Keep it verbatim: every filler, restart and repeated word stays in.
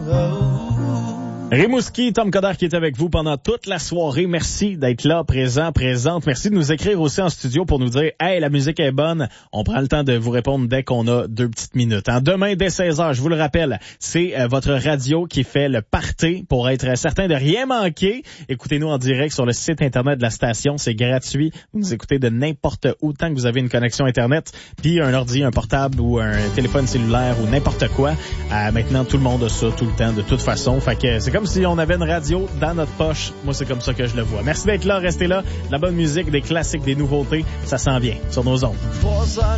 Rimouski, Tom Coderre qui est avec vous pendant toute la soirée. Merci d'être là, présent, présente. Merci de nous écrire aussi en studio pour nous dire « Hey, la musique est bonne ». On prend le temps de vous répondre dès qu'on a deux petites minutes. Hein. Demain, dès seize heures, je vous le rappelle, c'est euh, votre radio qui fait le party pour être certain de rien manquer. Écoutez-nous en direct sur le site Internet de la station. C'est gratuit. Vous nous écoutez de n'importe où tant que vous avez une connexion Internet, puis un ordi, un portable ou un téléphone cellulaire ou n'importe quoi. Euh, maintenant, tout le monde a ça tout le temps de toute façon. Fait que c'est comme si on avait une radio dans notre poche. Moi, c'est comme ça que je le vois. Merci d'être là, restez là. De la bonne musique, des classiques, des nouveautés, ça s'en vient sur nos ondes.